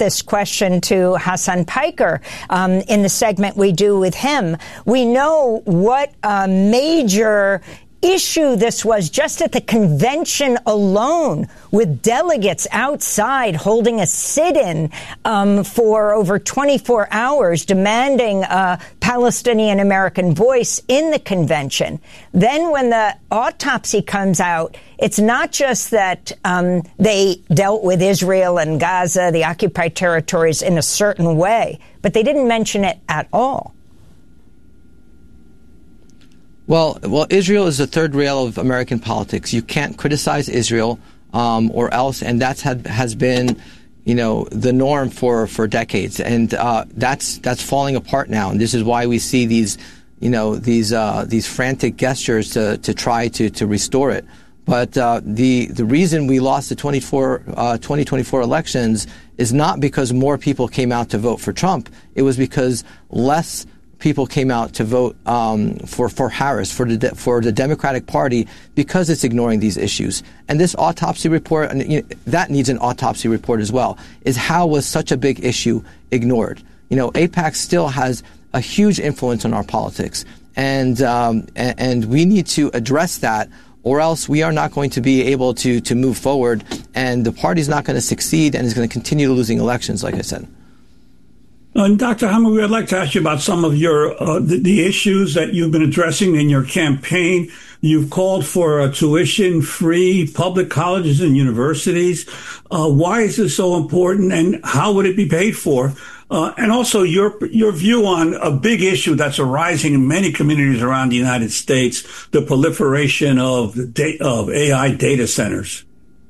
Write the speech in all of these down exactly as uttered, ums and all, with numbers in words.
this question to Hasan Piker um, in the segment we do with him. We know what a major issue this was just at the convention alone, with delegates outside holding a sit-in um, for over twenty-four hours, demanding a Palestinian-American voice in the convention. Then when the autopsy comes out, it's not just that um, they dealt with Israel and Gaza, the occupied territories, in a certain way, but they didn't mention it at all. Well, well, Israel is the third rail of American politics. You can't criticize Israel um, or else, and that's had, has been, you know, the norm for, for decades, and uh, that's that's falling apart now. And this is why we see these, you know, these uh, these frantic gestures to to try to to restore it. But uh, the the reason we lost the twenty-four, uh, twenty twenty-four elections is not because more people came out to vote for Trump. It was because less people came out to vote um, for for Harris, for the for the Democratic Party, because it's ignoring these issues. And this autopsy report, and you know, that needs an autopsy report as well, is how was such a big issue ignored? You know, AIPAC still has a huge influence on our politics, and um, and, and we need to address that, or else we are not going to be able to to move forward, and the party's not going to succeed and is going to continue losing elections, like I said. Uh, Doctor Hamawi, I'd like to ask you about some of your uh, the, the issues that you've been addressing in your campaign. You've called for uh, tuition-free public colleges and universities. Uh, why is this so important, and how would it be paid for? Uh, and also your your view on a big issue that's arising in many communities around the United States: the proliferation of da- of A I data centers.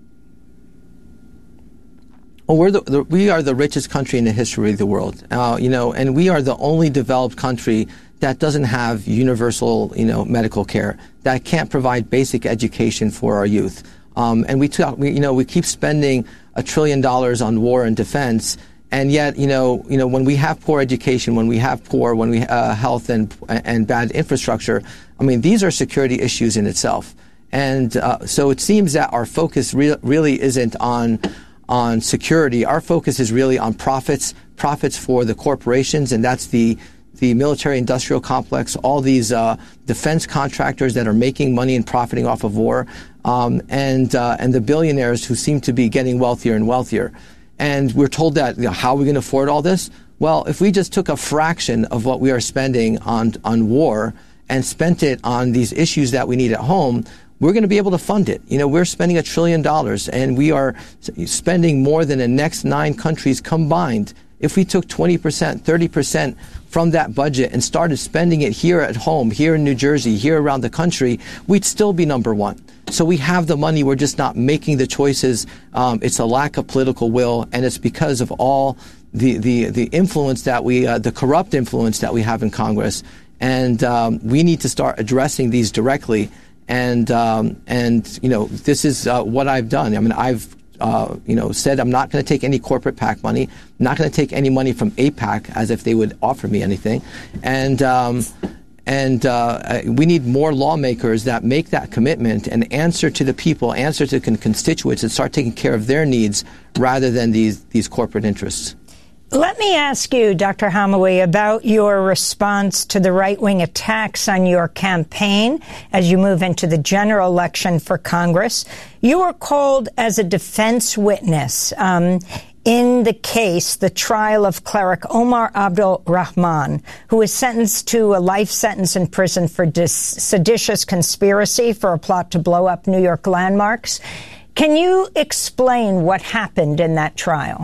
Well, we're the, the, we are the richest country in the history of the world, uh, you know, and we are the only developed country that doesn't have universal, you know, medical care, that can't provide basic education for our youth. Um, and we, talk, we, you know, we keep spending a trillion dollars on war and defense, and yet, you know, you know, when we have poor education, when we have poor, when we uh, health and and bad infrastructure, I mean, these are security issues in itself. And uh, so it seems that our focus re- really isn't on. on security. Our focus is really on profits, profits for the corporations, and that's the the military-industrial complex, all these uh, defense contractors that are making money and profiting off of war, um, and uh, and the billionaires who seem to be getting wealthier and wealthier. And we're told that, you know, how are we going to afford all this? Well, if we just took a fraction of what we are spending on on war and spent it on these issues that we need at home, we're going to be able to fund it. You know, we're spending a trillion dollars, and we are spending more than the next nine countries combined. If we took twenty percent, thirty percent from that budget and started spending it here at home, here in New Jersey, here around the country, we'd still be number one. So we have the money. We're just not making the choices. Um, it's a lack of political will, and it's because of all the the, the influence that we, uh, the corrupt influence that we have in Congress. And um, we need to start addressing these directly. And, um, and you know, this is uh, what I've done. I mean, I've, uh, you know, said I'm not going to take any corporate PAC money, not going to take any money from AIPAC as if they would offer me anything. And, um, and uh, we need more lawmakers that make that commitment and answer to the people, answer to con- constituents, and start taking care of their needs rather than these, these corporate interests. Let me ask you, Doctor Hamawi, about your response to the right-wing attacks on your campaign as you move into the general election for Congress. You were called as a defense witness um, in the case, the trial of cleric Omar Abdul Rahman, who was sentenced to a life sentence in prison for dis- seditious conspiracy for a plot to blow up New York landmarks. Can you explain what happened in that trial?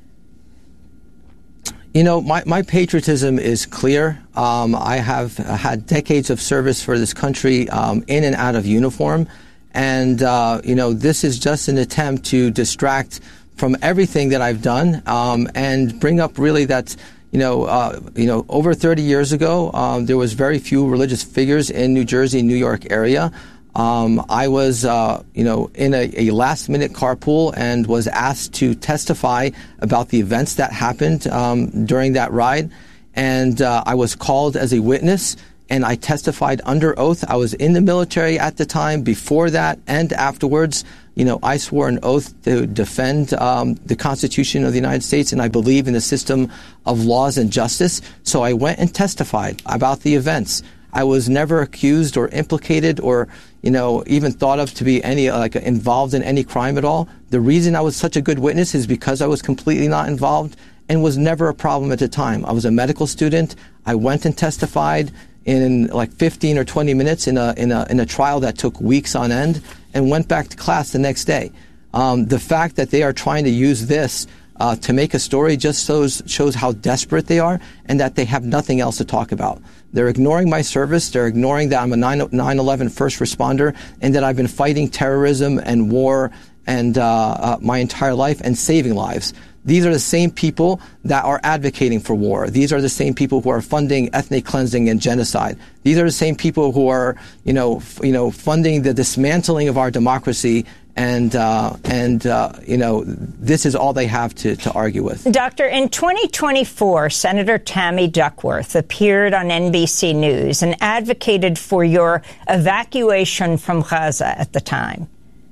You know, my, my patriotism is clear. Um, I have had decades of service for this country um, in and out of uniform. And, uh, you know, this is just an attempt to distract from everything that I've done um, and bring up really that, you know, uh, you know, over thirty years ago, um, there was very few religious figures in New Jersey, New York area. Um, I was, uh, you know, in a, a last-minute carpool and was asked to testify about the events that happened um, during that ride. And uh, I was called as a witness, and I testified under oath. I was in the military at the time, before that and afterwards. You know, I swore an oath to defend um, the Constitution of the United States, and I believe in the system of laws and justice. So I went and testified about the events. I was never accused or implicated or, you know, even thought of to be any like involved in any crime at all. The reason I was such a good witness is because I was completely not involved and was never a problem at the time. I was a medical student. I went and testified in like fifteen or twenty minutes in a in a in a trial that took weeks on end, and went back to class the next day. Um, the fact that they are trying to use this uh, to make a story just shows shows how desperate they are, and that they have nothing else to talk about. They're ignoring my service. They're ignoring that I'm a nine eleven first responder, and that I've been fighting terrorism and war and uh, uh, my entire life and saving lives. These are the same people that are advocating for war. These are the same people who are funding ethnic cleansing and genocide. These are the same people who are, you know, f- you know, funding the dismantling of our democracy. And uh, and uh, you know, this is all they have to, to argue with. Doctor, in twenty twenty-four, Senator Tammy Duckworth appeared on N B C News and advocated for your evacuation from Gaza at the time.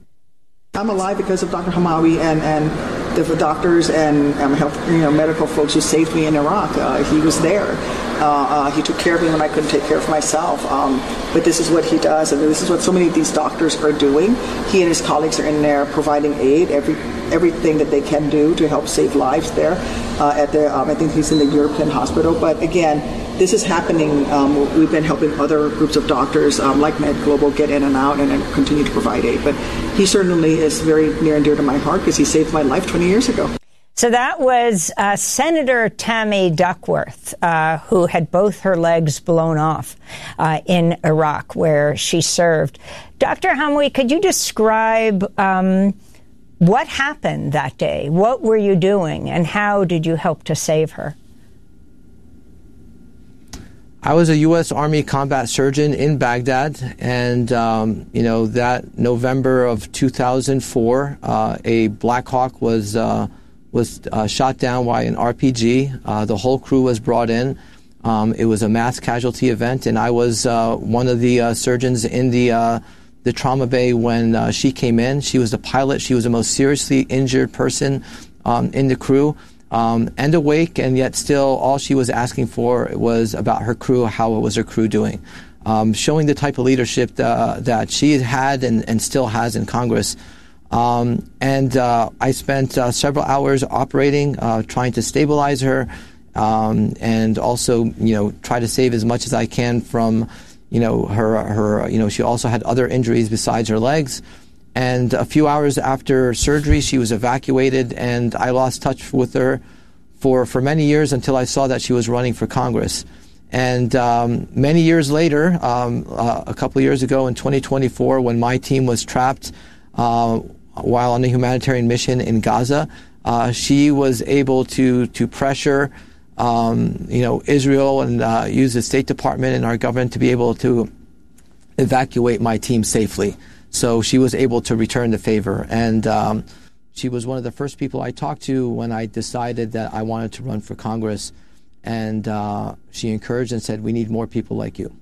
I'm alive because of Doctor Hamawi and, and the doctors and um, health, you know, medical folks who saved me in Iraq. Uh, he was there. Uh, uh, he took care of me when I couldn't take care of myself. Um, but this is what he does, and this is what so many of these doctors are doing. He and his colleagues are in there providing aid, every everything that they can do to help save lives there. Uh, at the, um, I think he's in the European hospital. But again, this is happening. Um, we've been helping other groups of doctors um, like Med Global get in and out and, and continue to provide aid. But he certainly is very near and dear to my heart because he saved my life twenty years ago. So that was uh, Senator Tammy Duckworth, uh, who had both her legs blown off uh, in Iraq, where she served. Doctor Hamawi, could you describe um, what happened that day? What were you doing, and how did you help to save her? I was a U S Army combat surgeon in Baghdad, and um, you know, that November of two thousand four, uh, a Black Hawk was uh, was uh, shot down by an R P G. Uh, the whole crew was brought in. Um, it was a mass casualty event, and I was uh, one of the uh, surgeons in the uh, the trauma bay when uh, she came in. She was the pilot. She was the most seriously injured person um, in the crew. Um, and awake, and yet still all she was asking for was about her crew, how was her crew doing. Um, showing the type of leadership uh, that she had and, and still has in Congress. Um, and uh, I spent uh, several hours operating, uh, trying to stabilize her, um, and also, you know, try to save as much as I can from, you know, her, her, you know, she also had other injuries besides her legs. And a few hours after surgery, she was evacuated, and I lost touch with her for, for many years until I saw that she was running for Congress. And um, many years later, um, uh, a couple of years ago in twenty twenty-four, when my team was trapped uh, while on a humanitarian mission in Gaza, uh, she was able to to pressure, um, you know, Israel and uh, use the State Department and our government to be able to evacuate my team safely. So she was able to return the favor, and um, she was one of the first people I talked to when I decided that I wanted to run for Congress, and uh, she encouraged and said, "We need more people like you."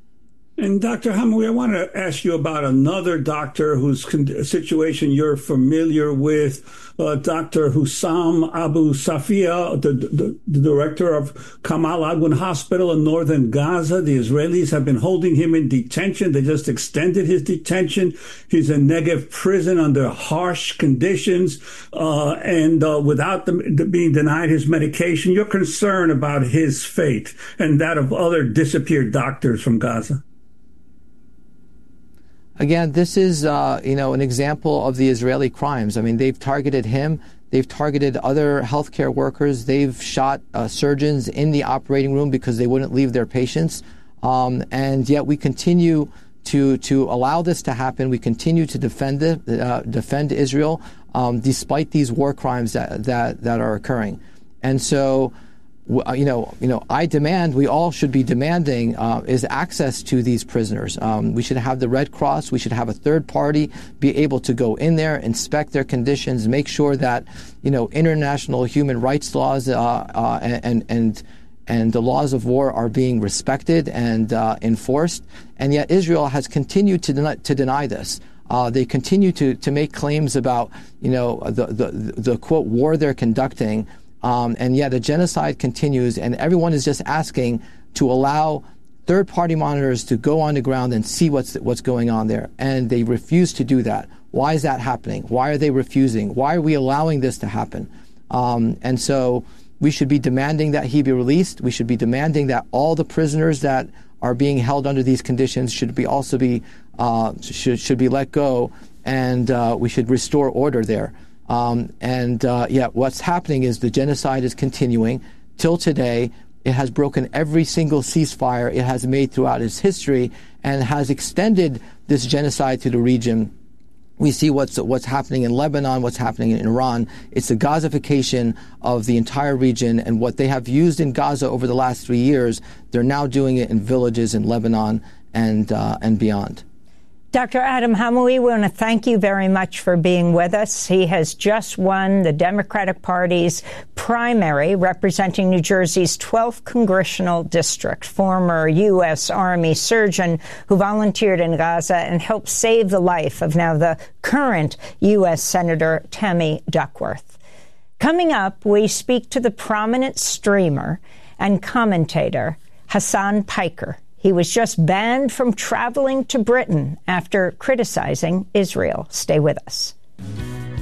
And Doctor Hamawi, I want to ask you about another doctor whose con- situation you're familiar with, uh, Doctor Hussam Abu Safia, the, the, the director of Kamal Adwan Hospital in northern Gaza. The Israelis have been holding him in detention. They just extended his detention. He's in Negev prison under harsh conditions uh, and uh, without the, the being denied his medication. You're concerned about his fate and that of other disappeared doctors from Gaza. Again, this is, uh, you know, an example of the Israeli crimes. I mean, they've targeted him. They've targeted other healthcare workers. They've shot uh, surgeons in the operating room because they wouldn't leave their patients. Um, and yet we continue to to allow this to happen. We continue to defend it, uh, defend Israel, um, despite these war crimes that, that, that are occurring. And so, you know, you know, I demand, we all should be demanding, uh, is access to these prisoners. Um, we should have the Red Cross. We should have a third party be able to go in there, inspect their conditions, make sure that, you know, international human rights laws uh, uh, and and and the laws of war are being respected and uh, enforced. And yet Israel has continued to deny, to deny this. Uh, they continue to, to make claims about, you know, the, the, the quote, war they're conducting. Um, and yet the genocide continues, and everyone is just asking to allow third-party monitors to go on the ground and see what's what's going on there. And they refuse to do that. Why is that happening? Why are they refusing? Why are we allowing this to happen? Um, and so we should be demanding that he be released. We should be demanding that all the prisoners that are being held under these conditions should be also be uh, should should be let go, and uh, we should restore order there. Um, and uh, yeah, what's happening is the genocide is continuing till today. It has broken every single ceasefire it has made throughout its history, and has extended this genocide to the region. We see what's what's happening in Lebanon, what's happening in Iran. It's the Gazification of the entire region, and what they have used in Gaza over the last three years, they're now doing it in villages in Lebanon and uh, and beyond. Doctor Adam Hamouie, we want to thank you very much for being with us. He has just won the Democratic Party's primary representing New Jersey's twelfth congressional district. Former U S Army surgeon who volunteered in Gaza and helped save the life of now the current U S Senator Tammy Duckworth. Coming up, we speak to the prominent streamer and commentator Hasan Piker. He was just banned from traveling to Britain after criticizing Israel. Stay with us.